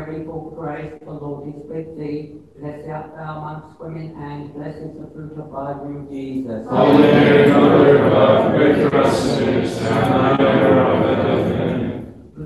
Mary, full of grace, the Lord is with thee. Blessed art thou amongst women, and blessed is the fruit of thy womb, Jesus. Holy Mary, Mother of God,